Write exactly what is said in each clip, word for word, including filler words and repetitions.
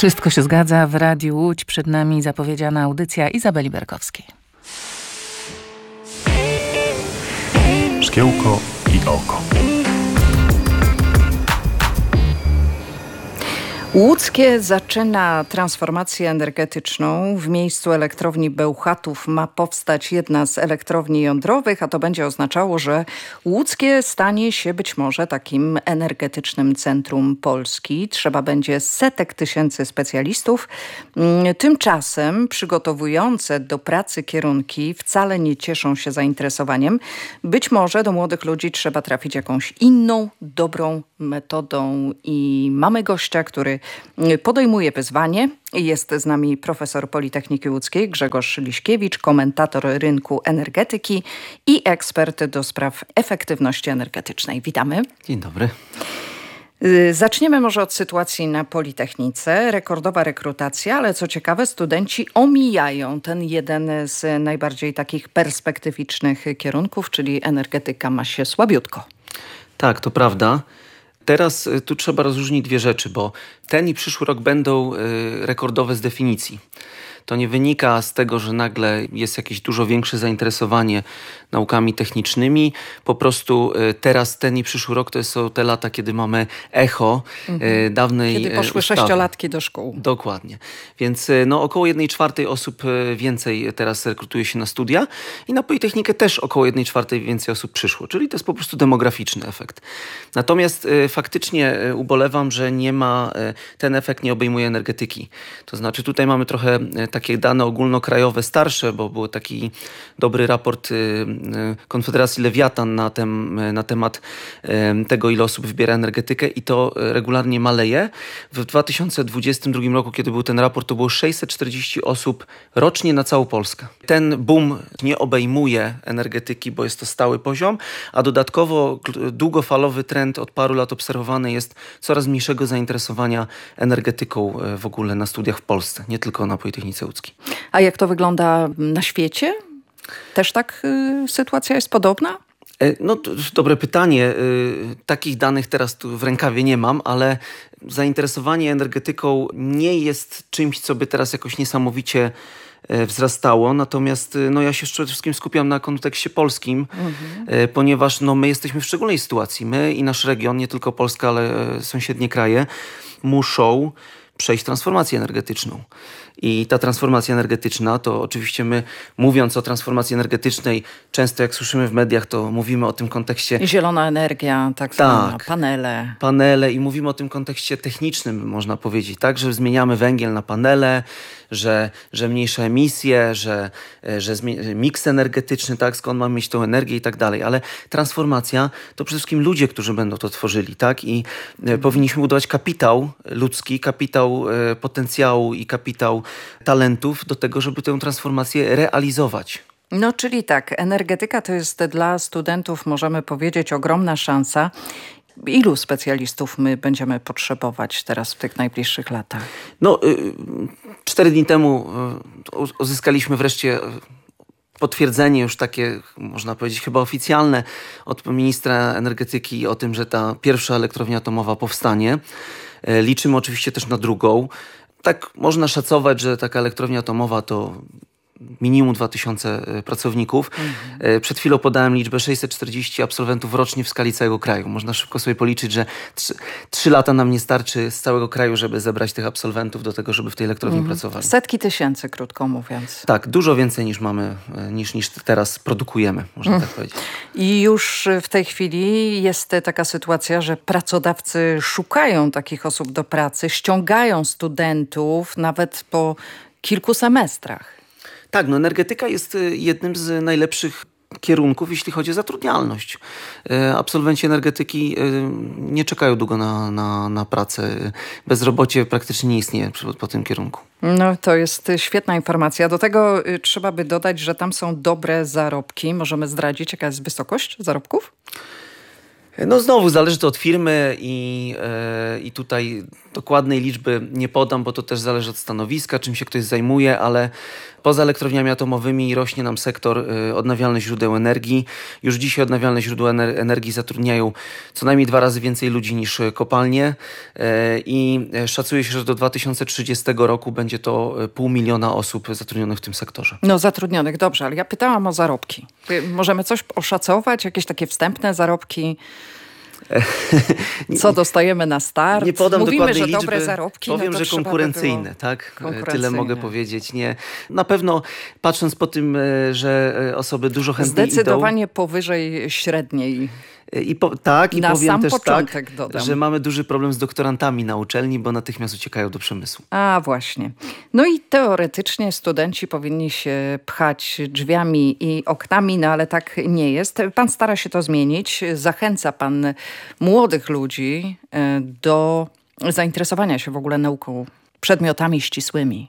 Wszystko się zgadza. W Radiu Łódź przed nami zapowiedziana audycja Izabeli Berkowskiej. Szkiełko i oko. Łódzkie zaczyna transformację energetyczną. W miejscu elektrowni Bełchatów ma powstać jedna z elektrowni jądrowych, a to będzie oznaczało, że Łódzkie stanie się być może takim energetycznym centrum Polski. Trzeba będzie setek tysięcy specjalistów. Tymczasem przygotowujące do pracy kierunki wcale nie cieszą się zainteresowaniem. Być może do młodych ludzi trzeba trafić jakąś inną, dobrą metodą i mamy gościa, który podejmuje wyzwanie. Jest z nami profesor Politechniki Łódzkiej Grzegorz Liśkiewicz, komentator rynku energetyki i ekspert do spraw efektywności energetycznej. Witamy. Dzień dobry. Zaczniemy może od sytuacji na Politechnice. Rekordowa rekrutacja, ale co ciekawe, studenci omijają ten jeden z najbardziej takich perspektywicznych kierunków, czyli energetyka ma się słabiutko. Tak, to prawda. Teraz y, tu trzeba rozróżnić dwie rzeczy, bo ten i przyszły rok będą y, rekordowe z definicji. To nie wynika z tego, że nagle jest jakieś dużo większe zainteresowanie naukami technicznymi. Po prostu y, teraz ten i przyszły rok to są te lata, kiedy mamy echo mhm. y, dawnej Kiedy poszły ustawy. sześciolatki do szkół. Dokładnie. Więc y, no, około jednej czwartej osób y, więcej teraz rekrutuje się na studia i na Politechnikę też około jednej czwartej więcej osób przyszło. Czyli to jest po prostu demograficzny efekt. Natomiast y, faktycznie y, ubolewam, że nie ma, y, ten efekt nie obejmuje energetyki. To znaczy tutaj mamy trochę y, takie dane ogólnokrajowe starsze, bo był taki dobry raport y, y, Konfederacji Lewiatan na, tem, na temat y, tego, ile osób wybiera energetykę i to regularnie maleje. W dwa tysiące dwudziestym drugim roku, kiedy był ten raport, to było sześćset czterdzieści osób rocznie na całą Polskę. Ten boom nie obejmuje energetyki, bo jest to stały poziom, a dodatkowo długofalowy trend od paru lat obserwowany jest coraz mniejszego zainteresowania energetyką w ogóle na studiach w Polsce, nie tylko na Politechnice Łódzkiej. A jak to wygląda na świecie? Też tak y, sytuacja jest podobna? No to dobre pytanie. Y, takich danych teraz tu w rękawie nie mam, ale zainteresowanie energetyką nie jest czymś, co by teraz jakoś niesamowicie wzrastało. Natomiast no, ja się przede wszystkim skupiam na kontekście polskim, mhm. ponieważ no, my jesteśmy w szczególnej sytuacji. My i nasz region, nie tylko Polska, ale sąsiednie kraje, muszą przejść transformację energetyczną. I ta transformacja energetyczna, to oczywiście my, mówiąc o transformacji energetycznej, często jak słyszymy w mediach, to mówimy o tym kontekście... Zielona energia, tak zwana, tak, panele. Panele i mówimy o tym kontekście technicznym, można powiedzieć, tak, że zmieniamy węgiel na panele, że, że mniejsze emisje, że, że miks energetyczny, tak, skąd mamy mieć tą energię i tak dalej. Ale transformacja to przede wszystkim ludzie, którzy będą to tworzyli, tak, i hmm. powinniśmy budować kapitał ludzki, kapitał e, potencjału i kapitał talentów do tego, żeby tę transformację realizować. No, czyli tak, energetyka to jest dla studentów, możemy powiedzieć, ogromna szansa. Ilu specjalistów my będziemy potrzebować teraz w tych najbliższych latach? No, cztery dni temu uzyskaliśmy wreszcie potwierdzenie już takie, można powiedzieć, chyba oficjalne od ministra energetyki o tym, że ta pierwsza elektrownia atomowa powstanie. Liczymy oczywiście też na drugą. Tak można szacować, że taka elektrownia atomowa to minimum dwa tysiące pracowników. Mhm. Przed chwilą podałem liczbę sześćset czterdzieści absolwentów rocznie w skali całego kraju. Można szybko sobie policzyć, że trzy lata nam nie starczy z całego kraju, żeby zebrać tych absolwentów do tego, żeby w tej elektrowni mhm. pracowali. Setki tysięcy, krótko mówiąc. Tak, dużo więcej niż mamy, niż, niż teraz produkujemy, można mhm. tak powiedzieć. I już w tej chwili jest taka sytuacja, że pracodawcy szukają takich osób do pracy, ściągają studentów nawet po kilku semestrach. Tak, no energetyka jest jednym z najlepszych kierunków, jeśli chodzi o zatrudnialność. Absolwenci energetyki nie czekają długo na, na, na pracę. Bezrobocie praktycznie nie istnieje po, po tym kierunku. No to jest świetna informacja. Do tego trzeba by dodać, że tam są dobre zarobki. Możemy zdradzić, jaka jest wysokość zarobków? No znowu zależy to od firmy i, e, i tutaj dokładnej liczby nie podam, bo to też zależy od stanowiska, czym się ktoś zajmuje, ale poza elektrowniami atomowymi rośnie nam sektor e, odnawialnych źródeł energii. Już dzisiaj odnawialne źródła ener- energii zatrudniają co najmniej dwa razy więcej ludzi niż kopalnie e, i szacuje się, że do dwa tysiące trzydziestego roku będzie to pół miliona osób zatrudnionych w tym sektorze. No zatrudnionych, dobrze, ale ja pytałam o zarobki. Możemy coś oszacować? Jakieś takie wstępne zarobki? Co dostajemy na start? Nie podam Mówimy, dokładnej że liczby. dobre zarobki. Powiem, no to że konkurencyjne, by tak? konkurencyjne. Tyle mogę powiedzieć. Nie. Na pewno patrząc po tym, że osoby dużo chętniej Zdecydowanie idą, powyżej średniej. I po, tak, i Na powiem sam też początek tak, dodam. że mamy duży problem z doktorantami na uczelni, bo natychmiast uciekają do przemysłu. A właśnie. No i teoretycznie studenci powinni się pchać drzwiami i oknami, no ale tak nie jest. Pan stara się to zmienić. Zachęca pan młodych ludzi e, do zainteresowania się w ogóle nauką, przedmiotami ścisłymi.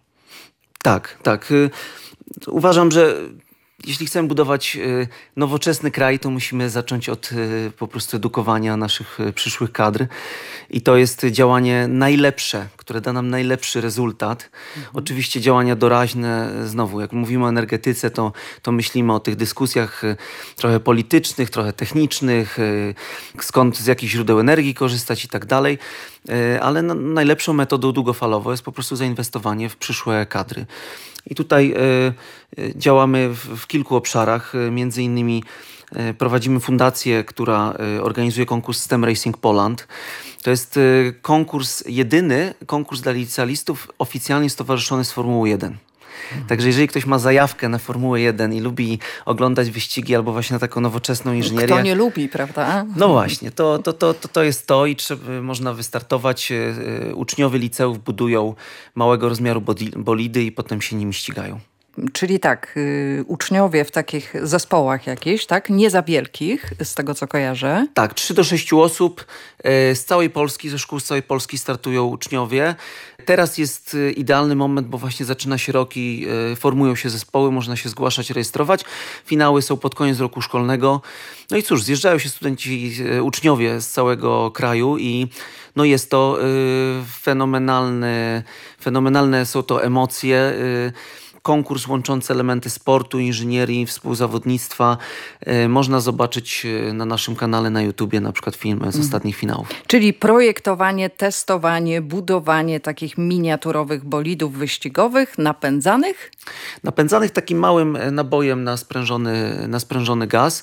Tak, tak. Y, Uważam, że jeśli chcemy budować y, nowoczesny kraj, to musimy zacząć od y, po prostu edukowania naszych y, przyszłych kadr. I to jest działanie najlepsze, które da nam najlepszy rezultat. Mhm. Oczywiście działania doraźne, znowu jak mówimy o energetyce, to, to myślimy o tych dyskusjach y, trochę politycznych, trochę technicznych, y, skąd, z jakich źródeł energii korzystać i tak dalej. Y, ale no, najlepszą metodą długofalowo jest po prostu zainwestowanie w przyszłe kadry. I tutaj y, y, działamy w, w kilku obszarach, y, między innymi y, prowadzimy fundację, która y, organizuje konkurs STEM Racing Poland. To jest y, konkurs, jedyny konkurs dla licealistów oficjalnie stowarzyszony z Formułą jeden. Także jeżeli ktoś ma zajawkę na Formułę jeden i lubi oglądać wyścigi albo właśnie na taką nowoczesną inżynierię. Kto nie lubi, prawda? No właśnie, to, to, to, to, to jest to i trzeba, można wystartować. Uczniowie liceów budują małego rozmiaru bolidy i potem się nimi ścigają. Czyli tak, y, uczniowie w takich zespołach jakichś, tak? Nie za wielkich, z tego co kojarzę. Tak, trzy do sześciu osób y, z całej Polski, ze szkół z całej Polski startują uczniowie. Teraz jest y, idealny moment, bo właśnie zaczyna się rok i y, formują się zespoły, można się zgłaszać, rejestrować. Finały są pod koniec roku szkolnego. No i cóż, zjeżdżają się studenci, y, uczniowie z całego kraju i no jest to y, fenomenalny, fenomenalne są to emocje. Y, Konkurs łączący elementy sportu, inżynierii, współzawodnictwa. Yy, można zobaczyć yy, na naszym kanale na YouTubie na przykład filmy z ostatnich finałów. Czyli projektowanie, testowanie, budowanie takich miniaturowych bolidów wyścigowych, napędzanych? Napędzanych takim małym nabojem na sprężony, na sprężony gaz.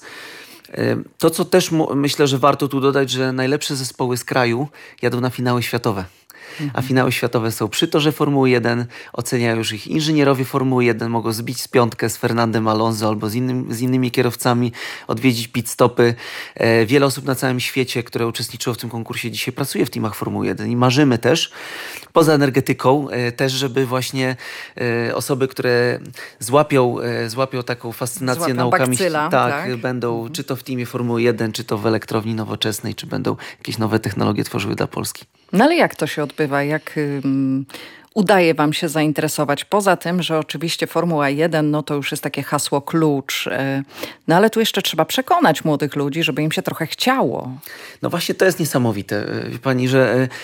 Yy, to, co też mu, myślę, że warto tu dodać, że najlepsze zespoły z kraju jadą na finały światowe. A finały światowe są przy torze Formuły jeden, oceniają już ich inżynierowie Formuły jeden, mogą zbić z piątkę z Fernandem Alonso albo z, innym, z innymi kierowcami, odwiedzić pit stopy. E, wiele osób na całym świecie, które uczestniczyło w tym konkursie, dzisiaj pracuje w teamach Formuły jeden i marzymy też, poza energetyką, e, też żeby właśnie e, osoby, które złapią, e, złapią taką fascynację Złapią naukami, bakcyla, tak, tak, będą mhm. czy to w teamie Formuły jeden, czy to w elektrowni nowoczesnej, czy będą jakieś nowe technologie tworzyły dla Polski. No ale jak to się odbywa? Jak um, udaje wam się zainteresować? Poza tym, że oczywiście Formuła jeden, no to już jest takie hasło klucz. E, no ale tu jeszcze trzeba przekonać młodych ludzi, żeby im się trochę chciało. No właśnie to jest niesamowite, wie pani, że e,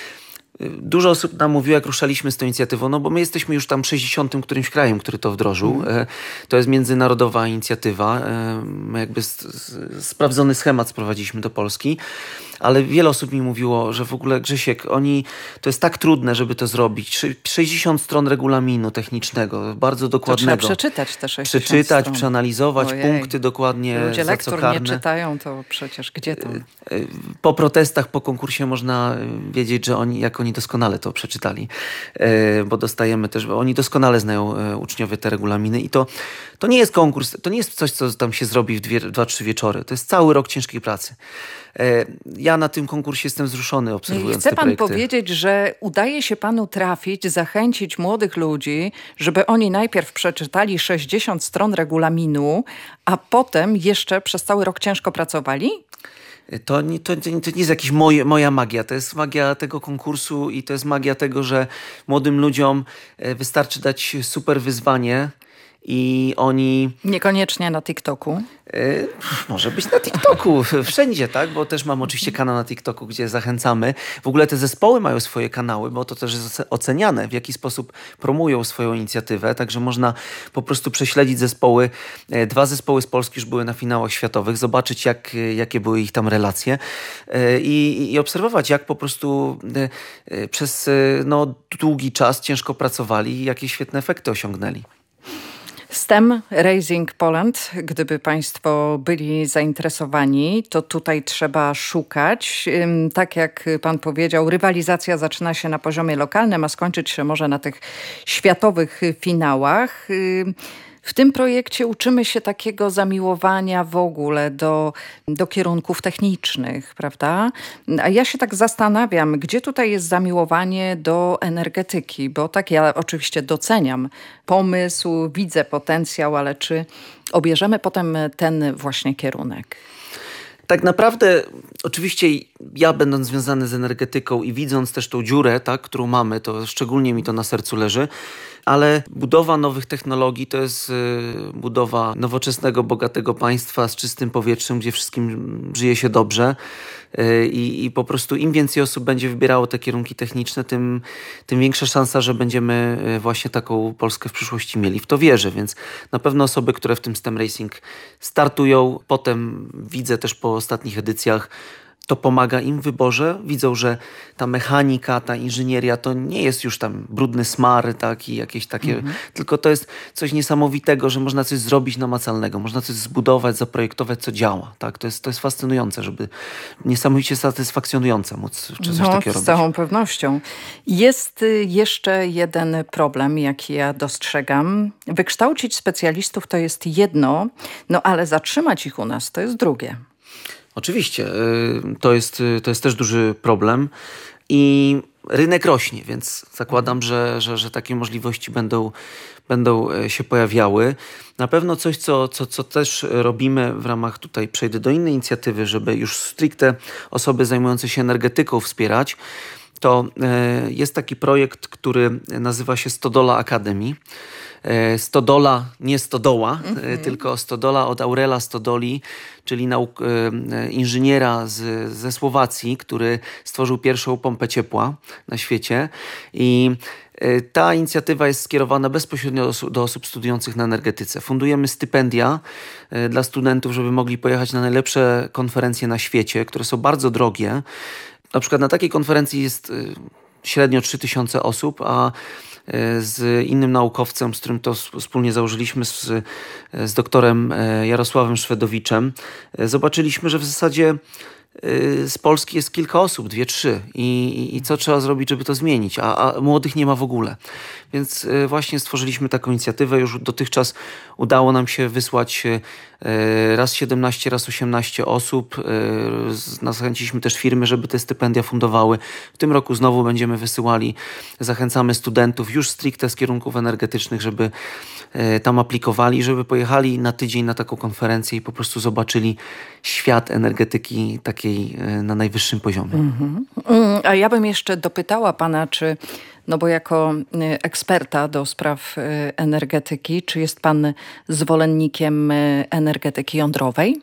dużo osób nam mówiło, jak ruszaliśmy z tą inicjatywą, no bo my jesteśmy już tam sześćdziesiątym którymś krajem, który to wdrożył. Mm. To jest międzynarodowa inicjatywa. My jakby s- s- sprawdzony schemat sprowadziliśmy do Polski. Ale wiele osób mi mówiło, że w ogóle Grzesiek, oni, to jest tak trudne, żeby to zrobić. sześćdziesiąt stron regulaminu technicznego, bardzo dokładnego. To trzeba przeczytać te sześćdziesiąt Przeczytać, stron. przeanalizować, Ojej. punkty dokładnie, Ludzie za co lektur karne. nie czytają, to przecież gdzie to? Po protestach, po konkursie można wiedzieć, że oni, jak oni doskonale to przeczytali, bo dostajemy też, bo oni doskonale znają uczniowie te regulaminy i to, to nie jest konkurs, to nie jest coś, co tam się zrobi w dwie, dwa, trzy wieczory. To jest cały rok ciężkiej pracy. Ja na tym konkursie jestem wzruszony, obserwując Chce te pan projekty. powiedzieć, że udaje się panu trafić, zachęcić młodych ludzi, żeby oni najpierw przeczytali sześćdziesiąt stron regulaminu, a potem jeszcze przez cały rok ciężko pracowali? To nie, to, to nie jest jakaś moje, moja magia, to jest magia tego konkursu i to jest magia tego, że młodym ludziom wystarczy dać super wyzwanie i oni... Niekoniecznie na TikToku. Yy, może być na TikToku, wszędzie, tak? Bo też mam oczywiście kanał na TikToku, gdzie zachęcamy. W ogóle te zespoły mają swoje kanały, bo to też jest oceniane, w jaki sposób promują swoją inicjatywę. Także można po prostu prześledzić zespoły. Dwa zespoły z Polski już były na finałach światowych, zobaczyć jak, jakie były ich tam relacje yy, i, i obserwować, jak po prostu yy, przez yy, no, długi czas ciężko pracowali i jakie świetne efekty osiągnęli. STEM Raising Poland, gdyby Państwo byli zainteresowani, to tutaj trzeba szukać. Tak jak Pan powiedział, rywalizacja zaczyna się na poziomie lokalnym, a skończyć się może na tych światowych finałach. W tym projekcie uczymy się takiego zamiłowania w ogóle do, do kierunków technicznych, prawda? A ja się tak zastanawiam, gdzie tutaj jest zamiłowanie do energetyki, bo tak ja oczywiście doceniam pomysł, widzę potencjał, ale czy obierzemy potem ten właśnie kierunek? Tak naprawdę, oczywiście ja będąc związany z energetyką i widząc też tą dziurę, tak, którą mamy, to szczególnie mi to na sercu leży, ale budowa nowych technologii to jest y, budowa nowoczesnego, bogatego państwa z czystym powietrzem, gdzie wszystkim żyje się dobrze y, i po prostu im więcej osób będzie wybierało te kierunki techniczne, tym, tym większa szansa, że będziemy y, właśnie taką Polskę w przyszłości mieli. W to wierzę, więc na pewno osoby, które w tym STEM Racing startują, potem widzę też po ostatnich edycjach, to pomaga im w wyborze. Widzą, że ta mechanika, ta inżynieria to nie jest już tam brudny smar, tak, i jakieś takie, mm-hmm. tylko to jest coś niesamowitego, że można coś zrobić namacalnego, można coś zbudować, zaprojektować, co działa. Tak? To jest, to jest fascynujące, żeby niesamowicie satysfakcjonujące móc czy coś no, takiego robić. Z całą pewnością. Jest jeszcze jeden problem, jaki ja dostrzegam. Wykształcić specjalistów to jest jedno, no ale zatrzymać ich u nas to jest drugie. Oczywiście, to jest, to jest też duży problem i rynek rośnie, więc zakładam, że, że, że takie możliwości będą, będą się pojawiały. Na pewno coś, co, co, co też robimy w ramach, tutaj przejdę do innej inicjatywy, żeby już stricte osoby zajmujące się energetyką wspierać, to jest taki projekt, który nazywa się Stodola Academy. Stodola, nie stodoła, mm-hmm. tylko Stodola od Aurela Stodoli, czyli nauk- inżyniera z, ze Słowacji, który stworzył pierwszą pompę ciepła na świecie. I ta inicjatywa jest skierowana bezpośrednio do osób, do osób studiujących na energetyce. Fundujemy stypendia dla studentów, żeby mogli pojechać na najlepsze konferencje na świecie, które są bardzo drogie. Na przykład na takiej konferencji jest średnio trzy tysiące osób, a z innym naukowcem, z którym to wspólnie założyliśmy, z, z doktorem Jarosławem Szwedowiczem, zobaczyliśmy, że w zasadzie z Polski jest kilka osób, dwie, trzy. I, i co trzeba zrobić, żeby to zmienić? A, a młodych nie ma w ogóle. Więc właśnie stworzyliśmy taką inicjatywę. Już dotychczas udało nam się wysłać raz siedemnaście, raz osiemnaście osób. Zachęciliśmy też firmy, żeby te stypendia fundowały. W tym roku znowu będziemy wysyłali. Zachęcamy studentów już stricte z kierunków energetycznych, żeby tam aplikowali, żeby pojechali na tydzień na taką konferencję i po prostu zobaczyli świat energetyki takiej na najwyższym poziomie. Mm-hmm. A ja bym jeszcze dopytała pana, czy, no bo jako eksperta do spraw energetyki, czy jest pan zwolennikiem energetyki jądrowej?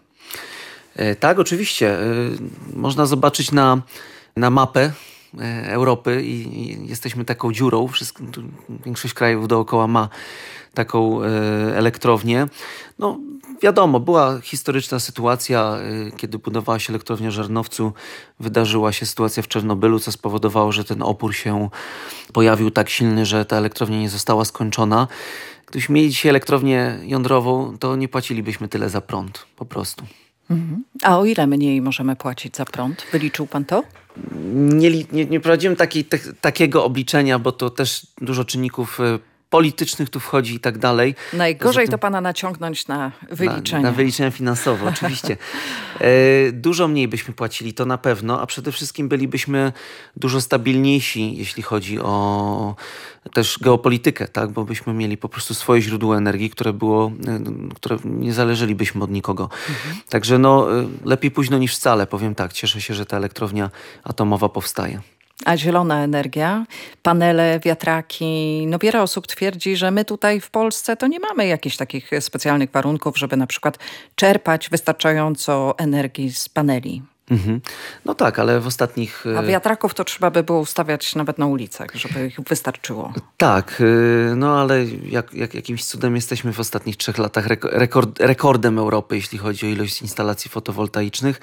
Tak, oczywiście. Można zobaczyć na, na mapę Europy i, i jesteśmy taką dziurą. Wszystko, większość krajów dookoła ma taką e, elektrownię. No wiadomo, była historyczna sytuacja, e, kiedy budowała się elektrownia w Żarnowcu. Wydarzyła się sytuacja w Czarnobylu, co spowodowało, że ten opór się pojawił tak silny, że ta elektrownia nie została skończona. Gdybyśmy mieli dzisiaj elektrownię jądrową, to nie płacilibyśmy tyle za prąd, po prostu. Mhm. A o ile mniej możemy płacić za prąd? Wyliczył pan to? Nie, nie, nie prowadziłem takiej, te, takiego obliczenia, bo to też dużo czynników politycznych tu wchodzi i tak dalej. Najgorzej to pana naciągnąć na wyliczenia. Na, na wyliczenia finansowe, oczywiście. E, dużo mniej byśmy płacili, to na pewno, a przede wszystkim bylibyśmy dużo stabilniejsi, jeśli chodzi o też geopolitykę, tak? Bo byśmy mieli po prostu swoje źródło energii, które było, które nie zależelibyśmy od nikogo. Mhm. Także no, lepiej późno niż wcale, powiem tak. Cieszę się, że ta elektrownia atomowa powstaje. A zielona energia, panele, wiatraki, no wiele osób twierdzi, że my tutaj w Polsce to nie mamy jakichś takich specjalnych warunków, żeby na przykład czerpać wystarczająco energii z paneli. Mhm. No tak, ale w ostatnich... A wiatraków to trzeba by było ustawiać nawet na ulicach, żeby ich wystarczyło. Tak, no ale jak, jak jakimś cudem jesteśmy w ostatnich trzech latach rekord, rekordem Europy, jeśli chodzi o ilość instalacji fotowoltaicznych.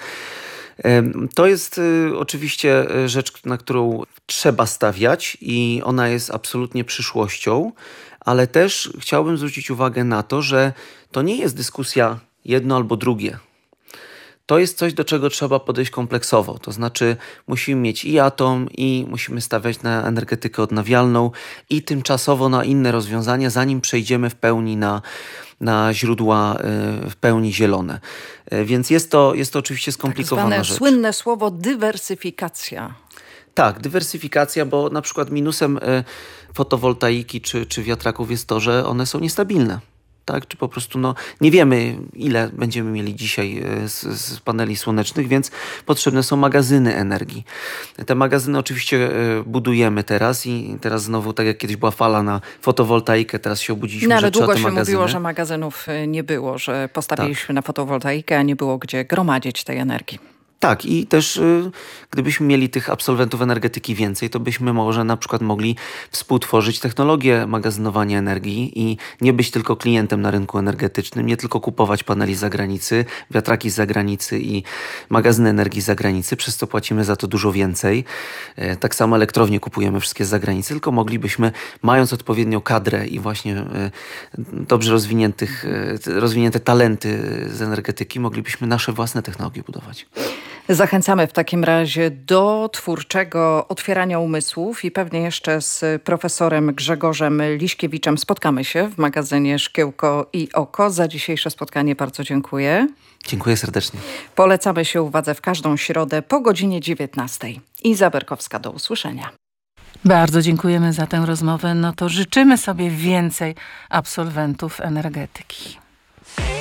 To jest oczywiście rzecz, na którą trzeba stawiać i ona jest absolutnie przyszłością, ale też chciałbym zwrócić uwagę na to, że to nie jest dyskusja jedno albo drugie. To jest coś, do czego trzeba podejść kompleksowo. To znaczy musimy mieć i atom, i musimy stawiać na energetykę odnawialną i tymczasowo na inne rozwiązania, zanim przejdziemy w pełni na, na źródła w pełni zielone. Więc jest to, jest to oczywiście skomplikowana tak zwane rzecz. Słynne słowo dywersyfikacja. Tak, dywersyfikacja, bo na przykład minusem fotowoltaiki czy, czy wiatraków jest to, że one są niestabilne. Tak, czy po prostu no, nie wiemy, ile będziemy mieli dzisiaj z, z paneli słonecznych, więc potrzebne są magazyny energii. Te magazyny oczywiście budujemy teraz i teraz znowu, tak jak kiedyś była fala na fotowoltaikę, teraz się obudziliśmy, no, ale że trzeba długo te się magazyny. mówiło, że magazynów nie było, że postawiliśmy tak. na fotowoltaikę, a nie było gdzie gromadzić tej energii. Tak, i też y, gdybyśmy mieli tych absolwentów energetyki więcej, to byśmy może na przykład mogli współtworzyć technologię magazynowania energii i nie być tylko klientem na rynku energetycznym, nie tylko kupować paneli z zagranicy, wiatraki z zagranicy i magazyny energii z zagranicy, przez co płacimy za to dużo więcej. Y, tak samo elektrownie kupujemy wszystkie z zagranicy, tylko moglibyśmy, mając odpowiednią kadrę i właśnie y, dobrze rozwiniętych, y, rozwinięte talenty z energetyki, moglibyśmy nasze własne technologie budować. Zachęcamy w takim razie do twórczego otwierania umysłów i pewnie jeszcze z profesorem Grzegorzem Liśkiewiczem spotkamy się w magazynie Szkiełko i Oko. Za dzisiejsze spotkanie bardzo dziękuję. Dziękuję serdecznie. Polecamy się uwadze w każdą środę po godzinie dziewiętnastej. Iza Berkowska, do usłyszenia. Bardzo dziękujemy za tę rozmowę. No to życzymy sobie więcej absolwentów energetyki.